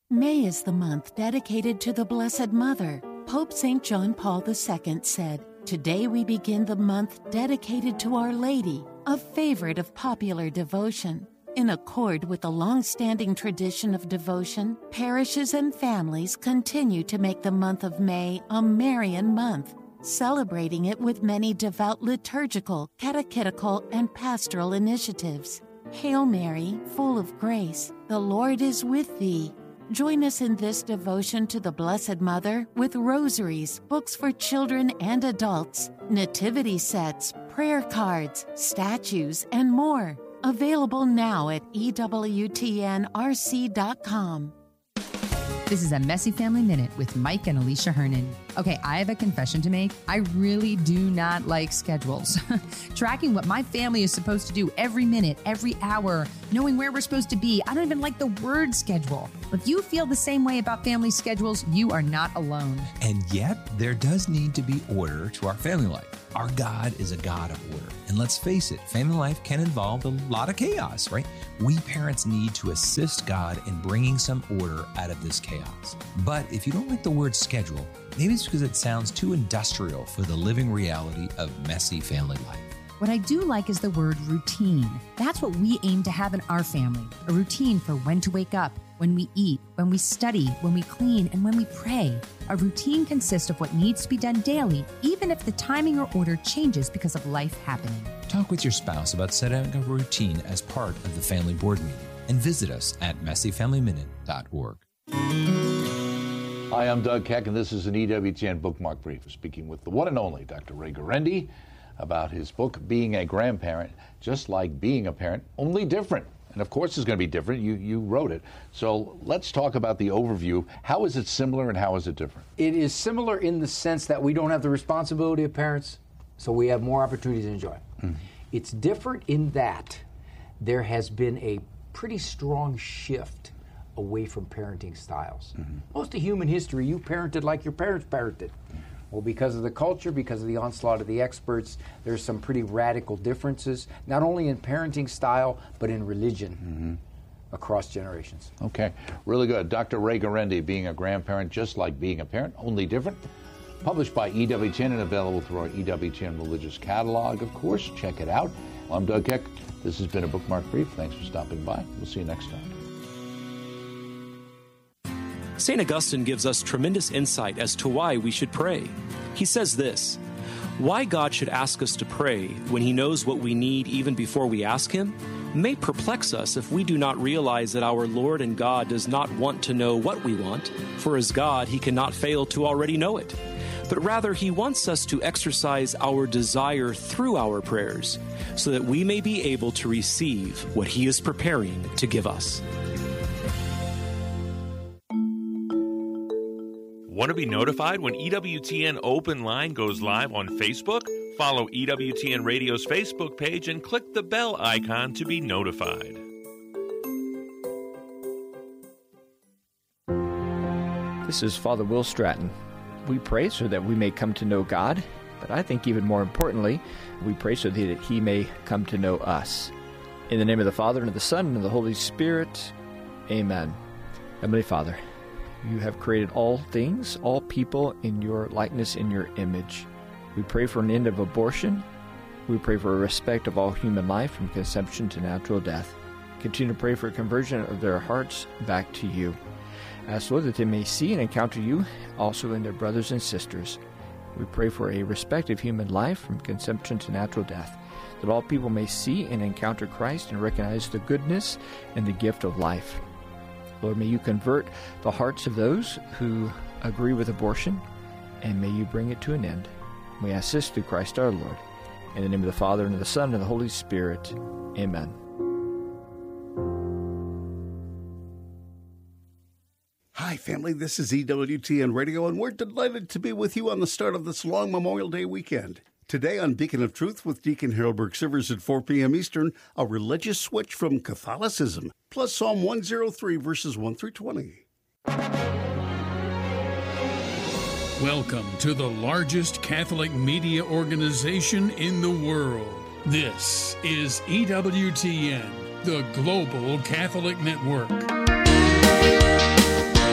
May is the month dedicated to the Blessed Mother. Pope St. John Paul II said, "Today we begin the month dedicated to Our Lady, a favorite of popular devotion." In accord with the long-standing tradition of devotion, parishes and families continue to make the month of May a Marian month, celebrating it with many devout liturgical, catechetical, and pastoral initiatives. Hail Mary, full of grace, the Lord is with thee. Join us in this devotion to the Blessed Mother with rosaries, books for children and adults, nativity sets, prayer cards, statues, and more. Available now at EWTNRC.com. This is a Messy Family Minute with Mike and Alicia Hernan. Okay, I have a confession to make. I really do not like schedules. Tracking what my family is supposed to do every minute, every hour, knowing where we're supposed to be. I don't even like the word schedule. If you feel the same way about family schedules, you are not alone. And yet, there does need to be order to our family life. Our God is a God of order. And let's face it, family life can involve a lot of chaos, right? We parents need to assist God in bringing some order out of this chaos. But if you don't like the word schedule, maybe it's because it sounds too industrial for the living reality of messy family life. What I do like is the word routine. That's what we aim to have in our family. A routine for when to wake up, when we eat, when we study, when we clean, and when we pray. A routine consists of what needs to be done daily, even if the timing or order changes because of life happening. Talk with your spouse about setting a routine as part of the family board meeting and visit us at messyfamilyminute.org. Hi, I'm Doug Keck, and this is an EWTN Bookmark Brief. We're speaking with the one and only Dr. Ray Guarendi about his book, Being a Grandparent, Just Like Being a Parent, Only Different. And of course it's going to be different. You wrote it. So let's talk about the overview. How is it similar and how is it different? It is similar in the sense that we don't have the responsibility of parents, so we have more opportunities to enjoy. It's different in that there has been a pretty strong shift away from parenting styles. Most of human history, you parented like your parents parented. Well, because of the culture, because of the onslaught of the experts, there's some pretty radical differences, not only in parenting style, but in religion across generations. Okay, really good. Dr. Ray Guarendi, Being a Grandparent, Just Like Being a Parent, Only Different. Published by EWTN and available through our EWTN Religious Catalog, of course. Check it out. I'm Doug Keck. This has been a Bookmark Brief. Thanks for stopping by. We'll see you next time. St. Augustine gives us tremendous insight as to why we should pray. He says this: why God should ask us to pray when He knows what we need even before we ask Him may perplex us if we do not realize that our Lord and God does not want to know what we want, for as God He cannot fail to already know it. But rather He wants us to exercise our desire through our prayers so that we may be able to receive what He is preparing to give us. Want to be notified when EWTN Open Line goes live on Facebook? Follow EWTN Radio's Facebook page and click the bell icon to be notified. This is Father Will Stratton. We pray so that we may come to know God, but I think even more importantly, we pray so that He may come to know us. In the name of the Father, and of the Son, and of the Holy Spirit, amen. Heavenly Father, You have created all things, all people in Your likeness, in Your image. We pray for an end of abortion. We pray for a respect of all human life from conception to natural death. Continue to pray for a conversion of their hearts back to You. Ask, Lord, that they may see and encounter You also in their brothers and sisters. We pray for a respect of human life from conception to natural death, that all people may see and encounter Christ and recognize the goodness and the gift of life. Lord, may You convert the hearts of those who agree with abortion, and may You bring it to an end. We ask this through Christ our Lord. In the name of the Father, and of the Son, and of the Holy Spirit. Amen. Hi, family. This is EWTN Radio, and we're delighted to be with you on the start of this long Memorial Day weekend. Today on Beacon of Truth with Deacon Harold Burke-Sivers at 4 p.m. Eastern, a religious switch from Catholicism, plus Psalm 103, verses 1 through 20. Welcome to the largest Catholic media organization in the world. This is EWTN, the Global Catholic Network.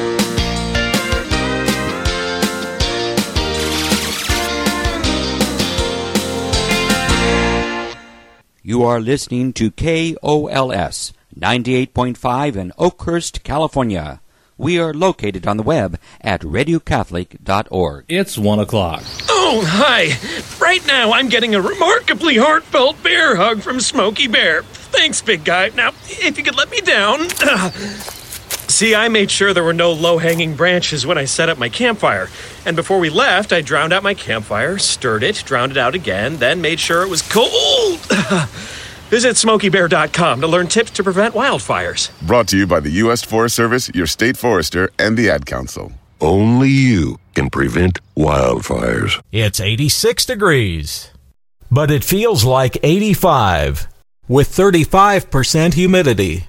You are listening to KOLS 98.5 in Oakhurst, California. We are located on the web at radiocatholic.org. It's 1 o'clock. Oh, hi. Right now I'm getting a remarkably heartfelt bear hug from Smokey Bear. Thanks, big guy. Now, if you could let me down. See, I made sure there were no low-hanging branches when I set up my campfire. And before we left, I drowned out my campfire, stirred it, drowned it out again, then made sure it was cold. Visit SmokeyBear.com to learn tips to prevent wildfires. Brought to you by the U.S. Forest Service, your state forester, and the Ad Council. Only you can prevent wildfires. It's 86 degrees, but it feels like 85 with 35% humidity.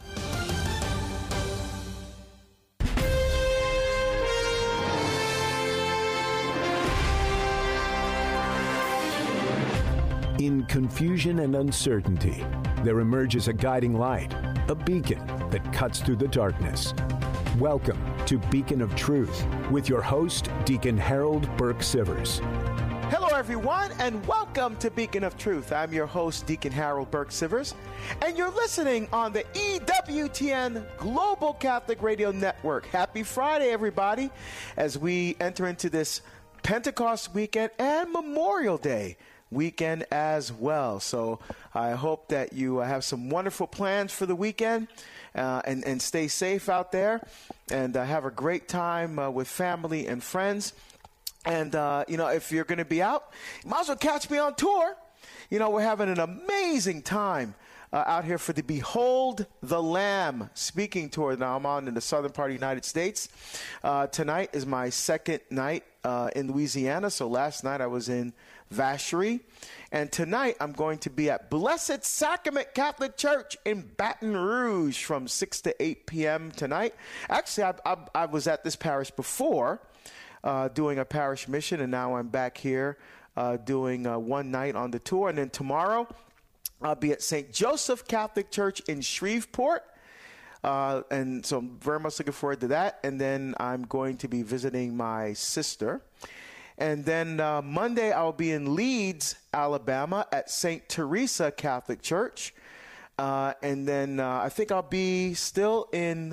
In confusion and uncertainty, there emerges a guiding light, a beacon that cuts through the darkness. Welcome to Beacon of Truth with your host, Deacon Harold Burke-Sivers. Hello, everyone, and welcome to Beacon of Truth. I'm your host, Deacon Harold Burke-Sivers, and you're listening on the EWTN Global Catholic Radio Network. Happy Friday, everybody, as we enter into this Pentecost weekend and Memorial Day weekend as well. So I hope that you have some wonderful plans for the weekend and stay safe out there and have a great time with family and friends. And, if you're going to be out, you might as well catch me on tour. We're having an amazing time out here for the Behold the Lamb speaking tour. Now, I'm on in the southern part of the United States. Tonight is my second night in Louisiana. So last night I was in Vacherie. And tonight I'm going to be at Blessed Sacrament Catholic Church in Baton Rouge from 6 to 8 p.m. tonight. Actually, I was at this parish before doing a parish mission, and now I'm back here doing one night on the tour. And then tomorrow I'll be at St. Joseph Catholic Church in Shreveport. And so I'm very much looking forward to that. And then I'm going to be visiting my sister. And then Monday, I'll be in Leeds, Alabama at St. Teresa Catholic Church. And then I think I'll be still in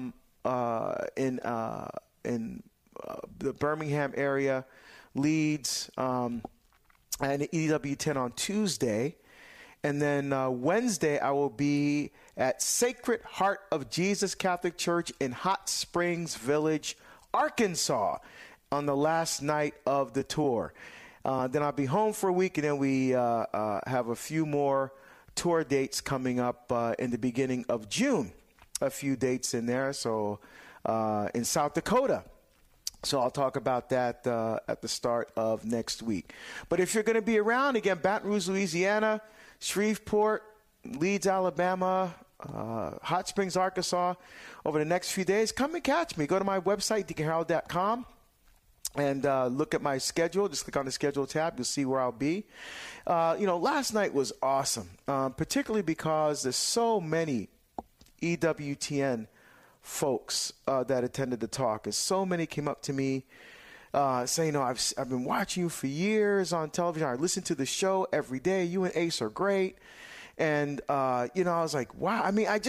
the Birmingham area, Leeds, and EWTN on Tuesday. And then Wednesday, I will be at Sacred Heart of Jesus Catholic Church in Hot Springs Village, Arkansas, on the last night of the tour. Then I'll be home for a week, and then we have a few more tour dates coming up in the beginning of June. A few dates in there, so in South Dakota. So I'll talk about that at the start of next week. But if you're going to be around, again, Baton Rouge, Louisiana, Shreveport, Leeds, Alabama, Hot Springs, Arkansas, over the next few days, come and catch me. Go to my website, deaconharold.com. And look at my schedule. Just click on the schedule tab. You'll see where I'll be. Last night was awesome, particularly because there's so many EWTN folks that attended the talk. And so many came up to me saying, I've been watching you for years on television. I listen to the show every day. You and Ace are great. And, I was like, wow. I mean, I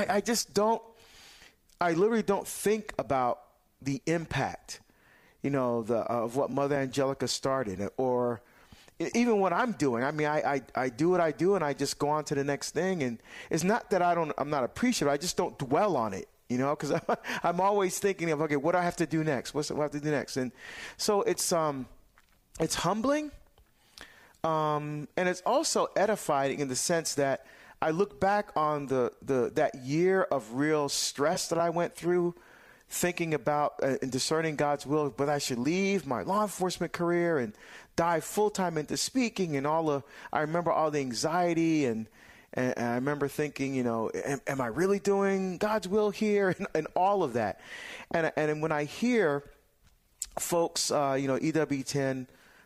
literally don't think about the impact of what Mother Angelica started, or even what I'm doing. I mean, I do what I do, and I just go on to the next thing. And it's not that I'm not appreciative. I just don't dwell on it, because I'm always thinking of, okay, what do I have to do next? What do I have to do next? And so it's humbling, and it's also edifying in the sense that I look back on that year of real stress that I went through, thinking about and discerning God's will, whether I should leave my law enforcement career and dive full-time into speaking, and I remember all the anxiety, and I remember thinking, am I really doing God's will here, and all of that. And when I hear folks, EWTN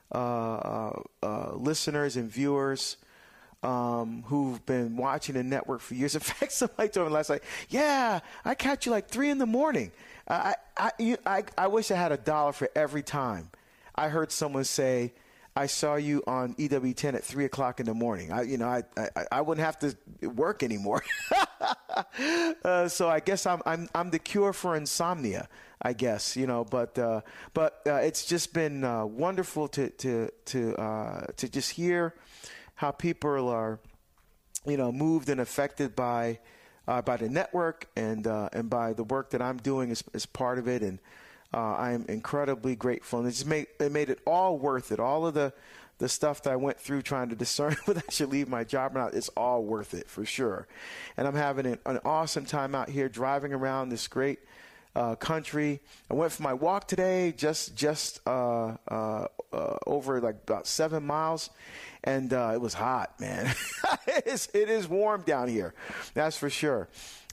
listeners and viewers who've been watching the network for years. In fact, somebody told me last night, yeah, I catch you like 3 a.m. I wish I had $1 for every time I heard someone say, I saw you on EWTN at 3 o'clock in the morning. I wouldn't have to work anymore. So I guess I'm the cure for insomnia, I guess, but it's just been wonderful to just hear how people are, moved and affected by the network and by the work that I'm doing as part of it. And I am incredibly grateful. And it made it all worth it. All of the stuff that I went through trying to discern whether I should leave my job or not, it's all worth it for sure. And I'm having an awesome time out here driving around this great country. I went for my walk today, just over like about 7 miles, and it was hot, man. It is warm down here, that's for sure.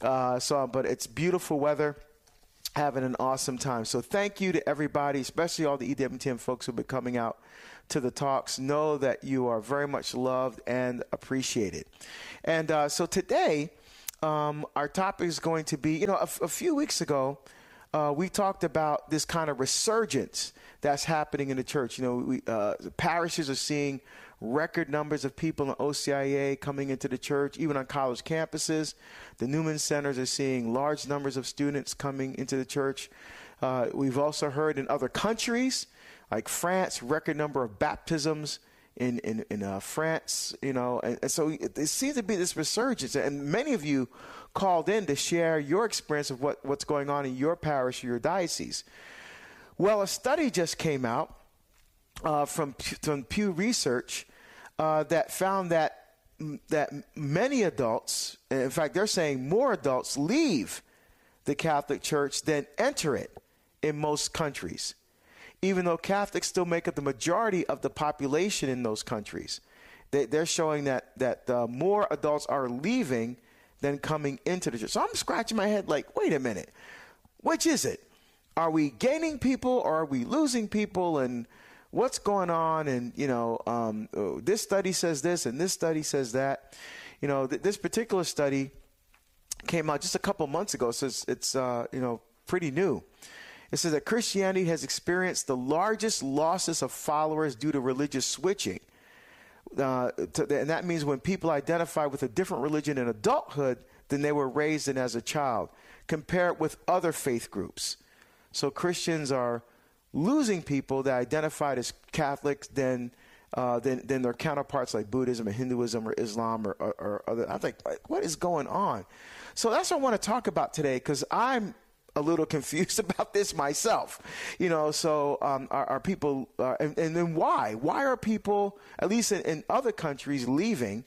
But it's beautiful weather. Having an awesome time. So thank you to everybody, especially all the EWTN folks who've been coming out to the talks. Know that you are very much loved and appreciated. And so today, our topic is going to be, a few weeks ago, we talked about this kind of resurgence that's happening in the church. The parishes are seeing record numbers of people in OCIA coming into the church, even on college campuses. The Newman Centers are seeing large numbers of students coming into the church. We've also heard in other countries, like France, record number of baptisms in France, and so it seems to be this resurgence. And many of you called in to share your experience of what's going on in your parish or your diocese. Well, a study just came out from Pew Research that found that many adults, in fact, they're saying more adults leave the Catholic Church than enter it in most countries, even though Catholics still make up the majority of the population in those countries. They're showing that more adults are leaving than coming into the church. So I'm scratching my head like, wait a minute, which is it? Are we gaining people or are we losing people? And what's going on? And, this study says this and this study says that. This particular study came out just a couple months ago, so it's pretty new. It says that Christianity has experienced the largest losses of followers due to religious switching. And that means when people identify with a different religion in adulthood than they were raised in as a child, compared with other faith groups. So Christians are losing people that identified as Catholics than their counterparts like Buddhism or Hinduism or Islam or other. I think, what is going on? So that's what I want to talk about today, because I'm a little confused about this myself. So are people, and then why? Why are people, at least in other countries, leaving?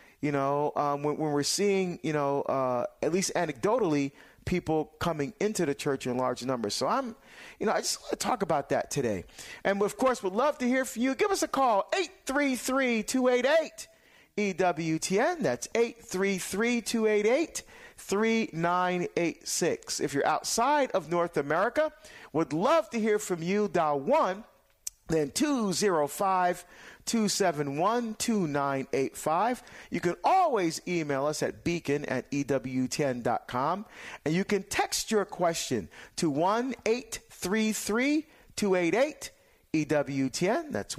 When we're seeing, at least anecdotally, people coming into the church in large numbers. So I just want to talk about that today. And of course, would love to hear from you. Give us a call, 833-288-EWTN. That's 833-288-3986. If you're outside of North America, would love to hear from you. Dial 1, then 205-271-2985. You can always email us at beacon@ewtn.com. And you can text your question to 1-833-288-EWTN. That's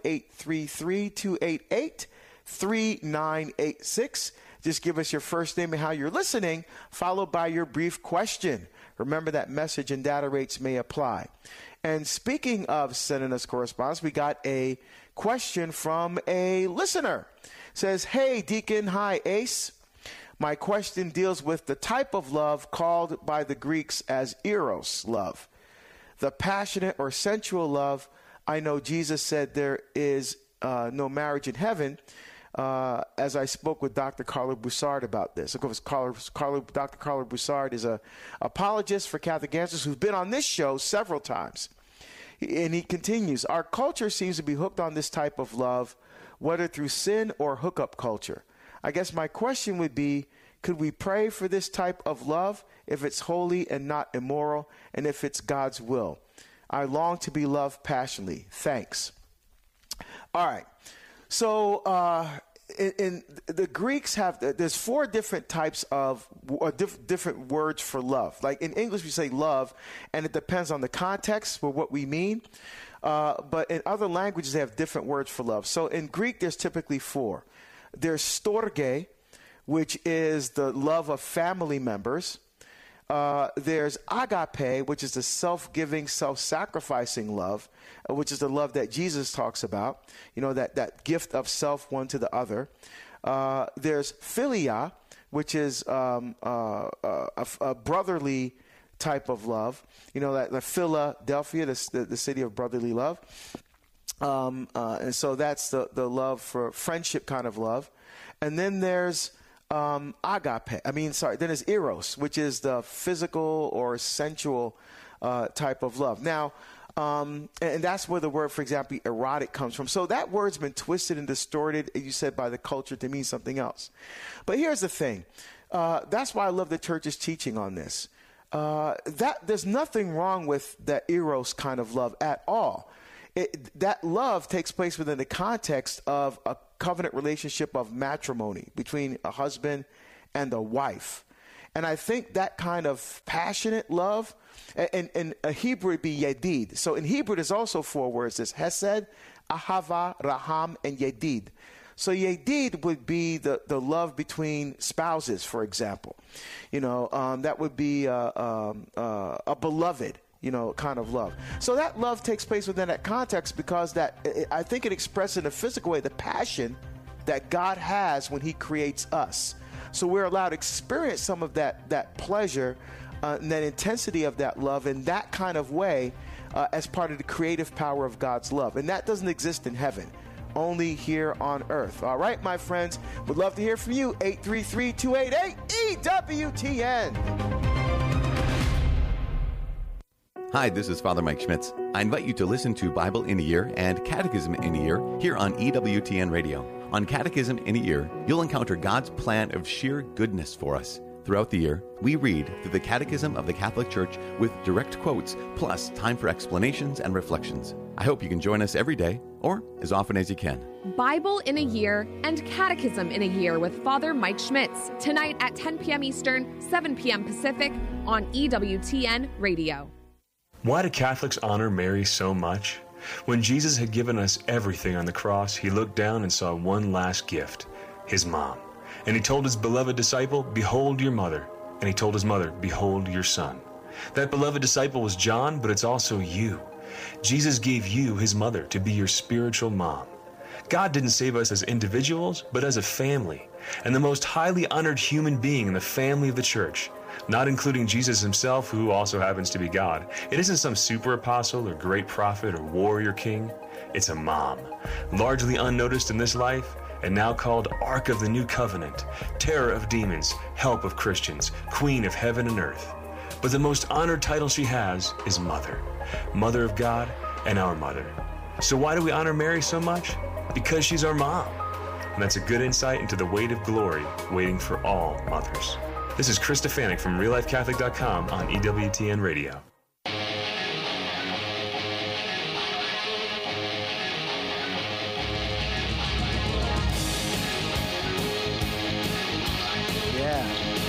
1-833-288-3986. Just give us your first name and how you're listening, followed by your brief question. Remember that message and data rates may apply. And speaking of sending us correspondence, we got a question from a listener. It says, "Hey, Deacon. Hi, Ace. My question deals with the type of love called by the Greeks as eros love. The passionate or sensual love. I know Jesus said there is no marriage in heaven, as I spoke with Dr. Carlo Broussard about this." Of course, Dr. Carlo Broussard is an apologist for Catholic Answers who's been on this show several times. And he continues, "Our culture seems to be hooked on this type of love, whether through sin or hookup culture. I guess my question would be, could we pray for this type of love if it's holy and not immoral, and if it's God's will? I long to be loved passionately. Thanks." All right. So in the Greeks there's 4 different types of different words for love. Like in English, we say love, and it depends on the context for what we mean. But in other languages, they have different words for love. So in Greek, there's typically 4. There's storge, which is the love of family members. There's agape, which is the self-giving, self-sacrificing love, which is the love that Jesus talks about, that gift of self one to the other. There's philia, which is a brotherly type of love, like Philadelphia, the city of brotherly love. And so that's the love for friendship kind of love. And then there's then there's eros, which is the physical or sensual type of love. Now, and that's where the word, for example, erotic comes from. So that word's been twisted and distorted, as you said, by the culture to mean something else. But here's the thing. That's why I love the church's teaching on this. There's nothing wrong with that eros kind of love at all. That love takes place within the context of a covenant relationship of matrimony between a husband and a wife. And I think that kind of passionate love, and in Hebrew it'd be yedid. So in Hebrew there's also 4 words. There's hesed, ahava, raham, and yedid. So yedid would be the love between spouses, for example. That would be a beloved, kind of love. So that love takes place within that context because I think it expresses in a physical way the passion that God has when he creates us. So we're allowed to experience some of that pleasure and that intensity of that love in that kind of way as part of the creative power of God's love. And that doesn't exist in heaven, only here on earth. All right, my friends, would love to hear from you. 833-288-EWTN. Hi, this is Father Mike Schmitz. I invite you to listen to Bible in a Year and Catechism in a Year here on EWTN Radio. On Catechism in a Year, you'll encounter God's plan of sheer goodness for us. Throughout the year, we read through the Catechism of the Catholic Church with direct quotes, plus time for explanations and reflections. I hope you can join us every day, or as often as you can. Bible in a Year and Catechism in a Year with Father Mike Schmitz, tonight at 10 p.m. Eastern, 7 p.m. Pacific on EWTN Radio. Why do Catholics honor Mary so much? When Jesus had given us everything on the cross, he looked down and saw one last gift, his mom. And he told his beloved disciple, "Behold your mother." And he told his mother, "Behold your son." That beloved disciple was John, but it's also you. Jesus gave you his mother to be your spiritual mom. God didn't save us as individuals, but as a family, and the most highly honored human being in the family of the church, not including Jesus himself, who also happens to be God. It isn't some super apostle or great prophet or warrior king. It's a mom, largely unnoticed in this life, and now called Ark of the New Covenant, terror of demons, help of Christians, queen of heaven and earth. But the most honored title she has is Mother, Mother of God and our Mother. So why do we honor Mary so much? Because she's our mom. And that's a good insight into the weight of glory waiting for all mothers. This is Chris Stefanik from RealLifeCatholic.com on EWTN Radio. Yeah.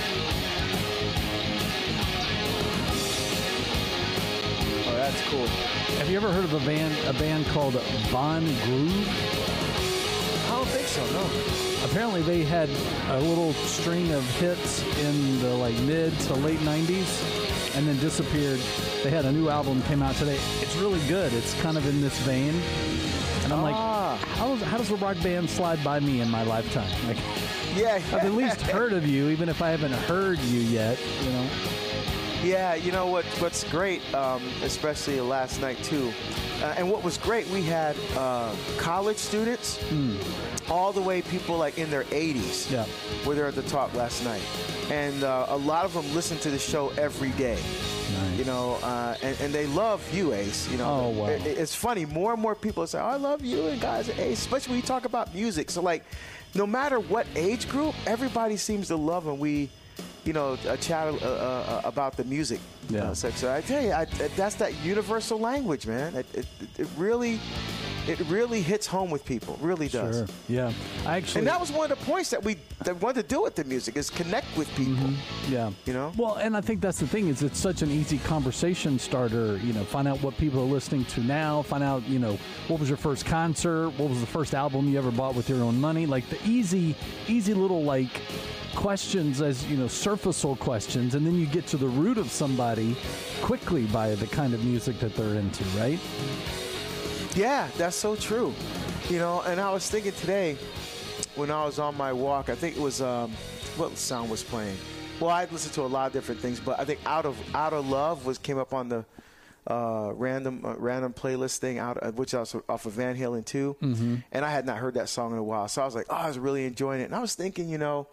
Oh, that's cool. Have you ever heard of a band called Von Groove? I don't think so, no. Apparently they had a little string of hits in the mid to late 90s and then disappeared. They had a new album came out today. It's really good. It's kind of in this vein. And I'm like, how does a rock band slide by me in my lifetime? Yeah. I've at least heard of you, even if I haven't heard you yet, Yeah, you know what's great, especially last night too, and what was great, we had college students, all the way people in their 80s, were there at the talk last night, and a lot of them listen to the show every day. Nice. And they love you, Ace. Oh, wow. It's funny. More and more people say, "Oh, I love you," and guys, Ace, especially when you talk about music. So no matter what age group, everybody seems to love when we chat about the music section. I tell you, that's that universal language, man. It really it really hits home with people. Really does. Sure. Yeah. And that was one of the points that we wanted to do with the music is connect with people. Yeah. You know? Well, and I think that's the thing is it's such an easy conversation starter. You know, find out what people are listening to now. Find out, you know, what was your first concert? What was the first album you ever bought with your own money? Like the easy little like questions, as you know, surfaceable questions, and then you get to the root of somebody quickly by the kind of music that they're into, right? Yeah, that's so true. You know, and I was thinking today when I was on my walk, I think it was what sound was playing. Well, I listened to a lot of different things, but I think Out of Love came up on the random playlist thing, which was off of Van Halen 2, and I had not heard that song in a while, so I was like, I was really enjoying it, and I was thinking, you know,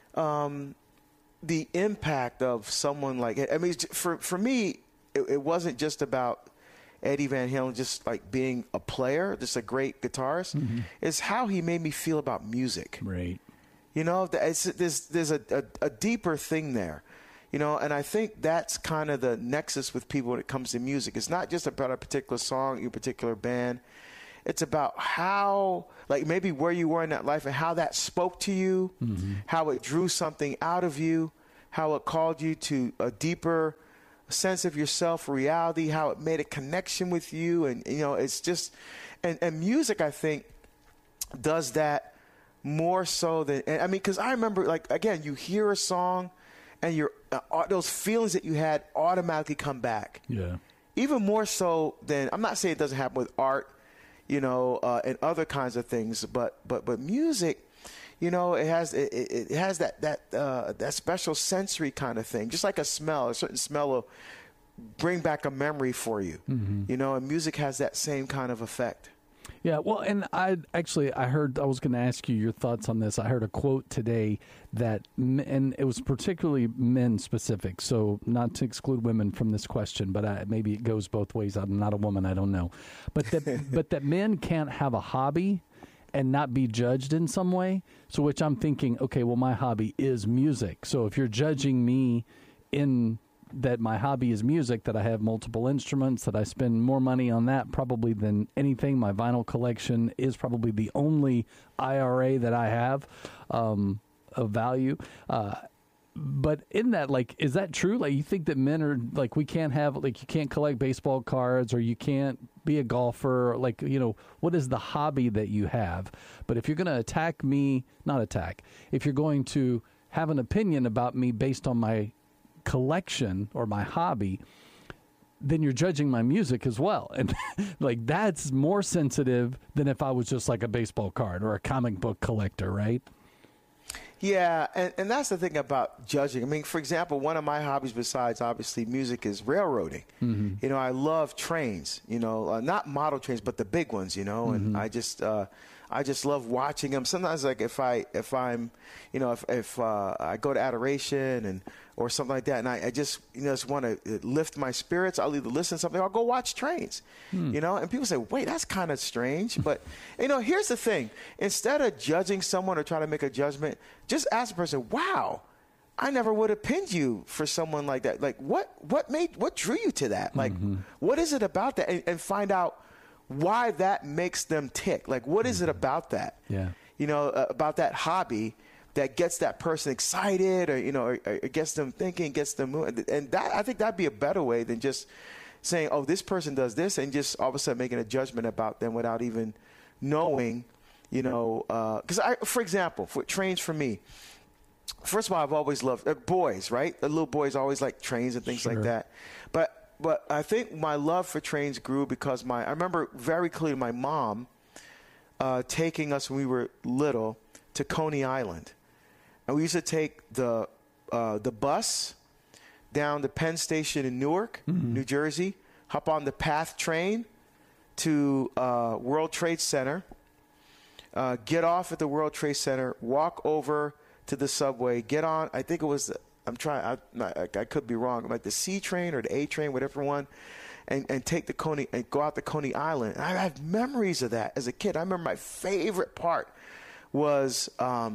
the impact of someone like, I mean, for me, it wasn't just about Eddie Van Halen just like being a player, just a great guitarist. It's how he made me feel about music. Right. You know, there's a deeper thing there. You know, and I think that's kind of the nexus with people when it comes to music. It's not just about a particular song, a particular band. It's about how, like maybe where you were in that life and how that spoke to you, how it drew something out of you, how it called you to a deeper sense of yourself, reality, how it made a connection with you. And, you know, it's just, and music, I think, does that more so than, I mean, because I remember, like, again, you hear a song and your those feelings that you had automatically come back. Yeah. Even more so than, I'm not saying it doesn't happen with art, you know, and other kinds of things, but music, you know, it has that special sensory kind of thing, just like a smell. A certain smell will bring back a memory for you, you know, and music has that same kind of effect. Yeah, well, and I was going to ask you your thoughts on this. I heard a quote today that, and it was particularly men specific, so not to exclude women from this question, but maybe it goes both ways. I'm not a woman, I don't know. But that men can't have a hobby and not be judged in some way. So which I'm thinking, okay, well, my hobby is music. So if you're judging me in that my hobby is music, that I have multiple instruments, that I spend more money on that probably than anything. My vinyl collection is probably the only IRA that I have of value. But in that, like, is that true? Like, you think that men are, like, we can't have, like, you can't collect baseball cards or you can't be a golfer? Like, you know, what is the hobby that you have? But if you're going to attack me, if you're going to have an opinion about me based on my collection or my hobby, then you're judging my music as well. And like, that's more sensitive than if I was just like a baseball card or a comic book collector, right? Yeah, and that's the thing about judging. I mean, for example, one of my hobbies besides obviously music is railroading. You know, I love trains, you know, not model trains, but the big ones, you know, and I just love watching them. Sometimes, like if I'm, you know, if I go to Adoration or something like that, and I just, you know, just want to lift my spirits, I'll either listen to something or I'll go watch trains, you know. And people say, wait, that's kind of strange. But, you know, here's the thing. Instead of judging someone or trying to make a judgment, just ask the person, wow, I never would have pinned you for someone like that. Like, what drew you to that? Like, what is it about that? And find out why that makes them tick. Like, what is it about that? Yeah. You know, about that hobby that gets that person excited, or, you know, or gets them thinking, gets them moving. And that, I think that'd be a better way than just saying, oh, this person does this, and just all of a sudden making a judgment about them without even knowing, you know, because for example, for trains for me, first of all, I've always loved boys, right? The little boys always like trains and things like that. But I think my love for trains grew because I remember very clearly my mom taking us when we were little to Coney Island. And we used to take the bus down to Penn Station in Newark, New Jersey, hop on the PATH train to World Trade Center, get off at the World Trade Center, walk over to the subway, get on, I think it was, I could be wrong, like the C train or the A train, whatever one, and take the Coney, and go out to Coney Island. And I have memories of that as a kid. I remember my favorite part was,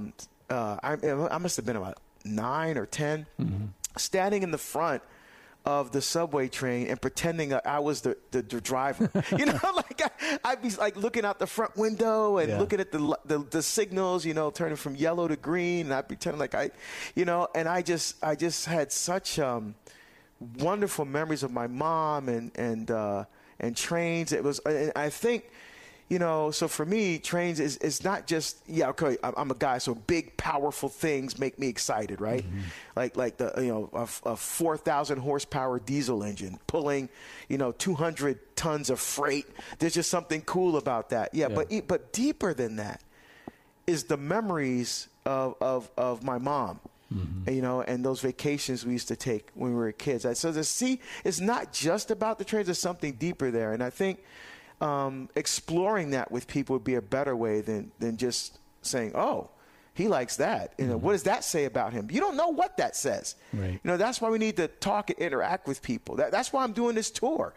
I must have been about 9 or 10, standing in the front of the subway train and pretending that I was the driver. You know, like I'd be like looking out the front window and looking at the signals, turning from yellow to green, and I'd be turning like and I just had such wonderful memories of my mom and trains. It was, and I think, so for me, trains is not just, okay, I'm a guy, so big, powerful things make me excited, right? Mm-hmm. Like the, a 4,000 horsepower diesel engine pulling, 200 tons of freight. There's just something cool about that. Yeah. But deeper than that is the memories of my mom. Mm-hmm. And those vacations we used to take when we were kids. So it's not just about the trains. There's something deeper there. And I think exploring that with people would be a better way than just saying, oh, he likes that. What does that say about him? You don't know what that says. Right. That's why we need to talk and interact with people. That's why I'm doing this tour.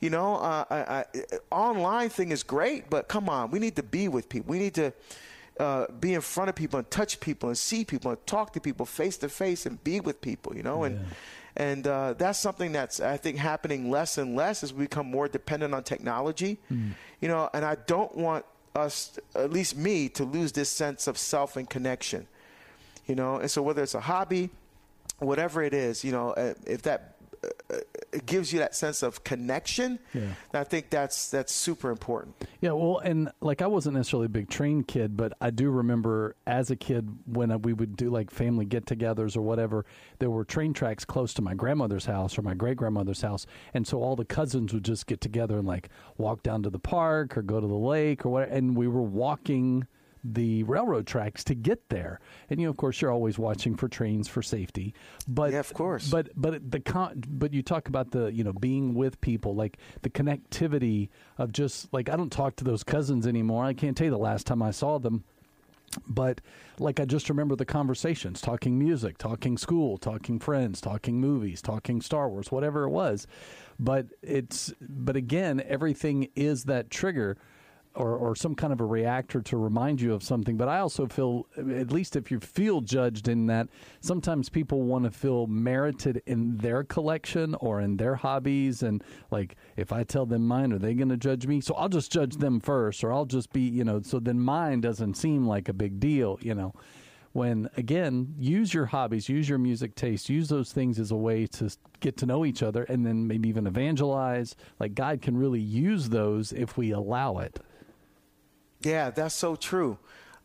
Online thing is great, but come on, we need to be with people. We need to be in front of people and touch people and see people and talk to people face to face and be with people, and that's something that's, I think, happening less and less as we become more dependent on technology, and I don't want us, at least me, to lose this sense of self and connection, and so whether it's a hobby, whatever it is, if that it gives you that sense of connection. I think that's super important. Yeah, well, and like I wasn't necessarily a big train kid, but I do remember as a kid when we would do like family get-togethers or whatever, there were train tracks close to my grandmother's house or my great-grandmother's house, and so all the cousins would just get together and like walk down to the park or go to the lake or whatever, and we were walking the railroad tracks to get there. And of course, you're always watching for trains for safety. But yeah, of course. But you talk about the being with people, like the connectivity of just like, I don't talk to those cousins anymore. I can't tell you the last time I saw them. But like, I just remember the conversations, talking music, talking school, talking friends, talking movies, talking Star Wars, whatever it was. But again, everything is that trigger or some kind of a reactor to remind you of something. But I also feel, at least if you feel judged in that, sometimes people want to feel merited in their collection or in their hobbies. And like, if I tell them mine, are they going to judge me? So I'll just judge them first, or I'll just be, so then mine doesn't seem like a big deal, When, again, use your hobbies, use your music taste, use those things as a way to get to know each other and then maybe even evangelize. Like, God can really use those if we allow it. Yeah, that's so true.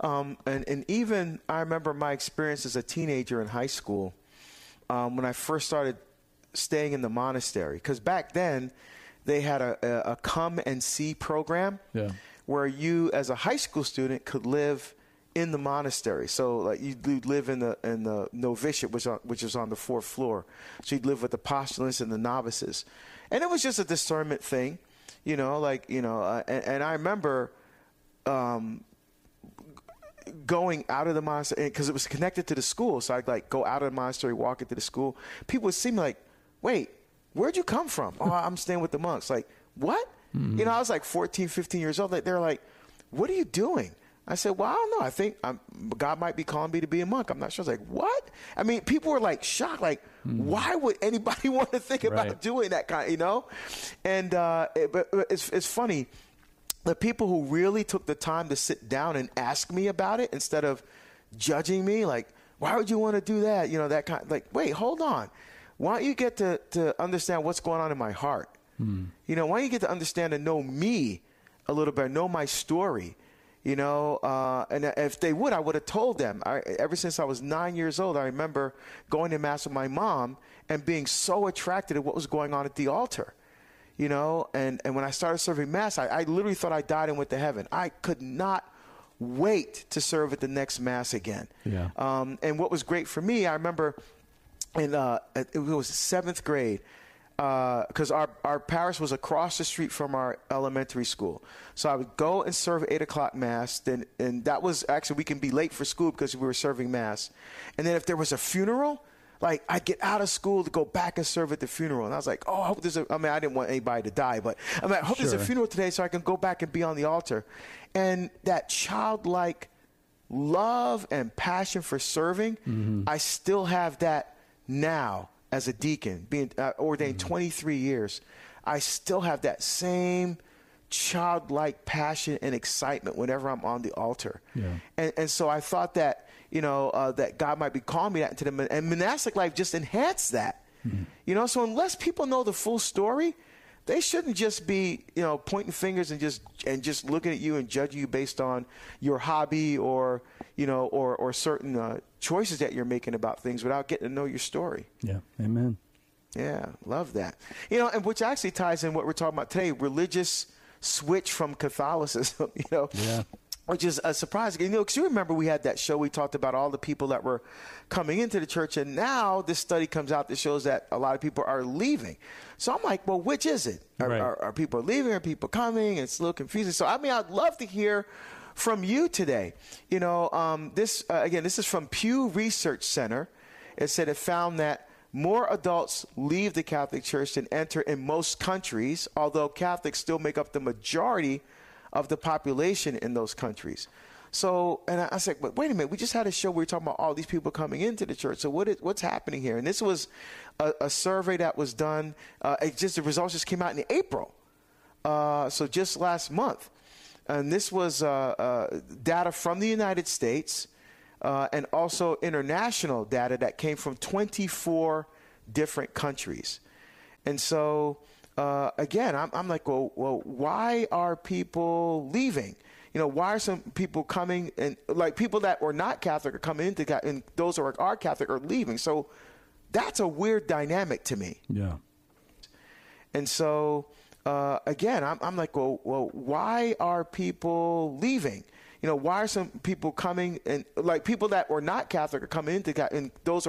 And even I remember my experience as a teenager in high school when I first started staying in the monastery. Because back then they had a come and see program where you as a high school student could live in the monastery. So like you'd live in the novitiate, which is on the 4th floor. So you'd live with the postulants and the novices. And it was just a discernment thing, and I remember going out of the monastery because it was connected to the school. So I'd like go out of the monastery, walk into the school. People would see me like, wait, where'd you come from? Oh, I'm staying with the monks. Like, what? Mm-hmm. I was like 14, 15 years old. They're like, what are you doing? I said, well, I don't know. I think God might be calling me to be a monk. I'm not sure. I was like, what? I mean, people were like shocked. Like, why would anybody want to think about doing that kind, And but it's funny. The people who really took the time to sit down and ask me about it instead of judging me, like, why would you want to do that? That kind of, like, wait, hold on. Why don't you get to understand what's going on in my heart? Why don't you get to understand and know me a little bit, know my story? And if they would, I would have told them. Ever since I was 9 years old, I remember going to Mass with my mom and being so attracted to what was going on at the altar. And when I started serving Mass, I literally thought I died and went to heaven. I could not wait to serve at the next Mass again. Yeah. And what was great for me, I remember it was 7th grade, because our parish was across the street from our elementary school. So I would go and serve 8 o'clock Mass, and that was actually, we can be late for school because we were serving Mass. And then if there was a funeral, like, I'd get out of school to go back and serve at the funeral. And I was like, oh, I hope I didn't want anybody to die, but I hope there's a funeral today so I can go back and be on the altar. And that childlike love and passion for serving, I still have that now as a deacon, being ordained 23 years. I still have that same childlike passion and excitement whenever I'm on the altar. And so I thought that, that God might be calling me that into them. And monastic life just enhanced that. So unless people know the full story, they shouldn't just be, pointing fingers and just looking at you and judging you based on your hobby or certain choices that you're making about things without getting to know your story. Yeah. Amen. Yeah, love that. And which actually ties in what we're talking about today, religious switch from Catholicism, which is a surprise. Because you remember we had that show, we talked about all the people that were coming into the church, and now this study comes out that shows that a lot of people are leaving. So I'm like, well, which is it? Are people leaving? Are people coming? It's a little confusing. So, I'd love to hear from you today. This is from Pew Research Center. It said it found that more adults leave the Catholic Church than enter in most countries, although Catholics still make up the majority of the population in those countries. So, and I said, but wait a minute, we just had a show where we were talking about all these people coming into the church. So what's happening here? And this was a survey that was done. The results just came out in April. So just last month. And this was data from the United States and also international data that came from 24 different countries. And so, again, I'm like, well, why are people leaving? Why are some people coming, and like people that were not Catholic are coming into, and those who are Catholic are leaving? So that's a weird dynamic to me. Yeah. And so, again, I'm like, well, why are people leaving? Why are some people coming, and like people that were not Catholic are coming into, and those